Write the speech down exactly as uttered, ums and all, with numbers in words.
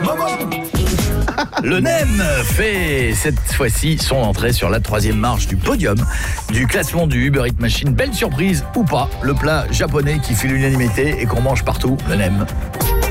Le Nem fait cette fois-ci son entrée sur la troisième marche du podium du classement du Uber Eats Machine. Belle surprise ou pas, le plat japonais qui fait l'unanimité et qu'on mange partout, le Nem.